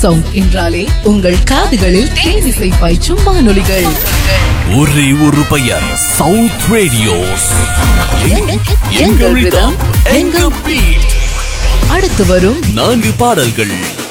Sound என்றாலே உங்கள் காதுகளில் தேனிசை பாய்ச்சும் வானொலிகள். ஒரே ஒரு பெயர், சவுத் ரேடியோஸ். எங்கள் ரிதம், எங்கள் பீட். அடுத்து வரும் 4 பாடல்கள்.